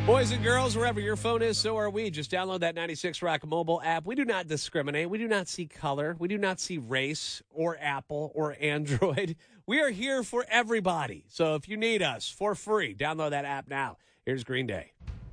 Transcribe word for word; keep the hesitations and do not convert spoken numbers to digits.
Boys and girls, wherever your phone is, so are we. Just download that ninety-six Rock mobile app. We do not discriminate. We do not see color. We do not see race or Apple or Android. We are here for everybody. So if you need us for free, download that app now. Here's Green Day.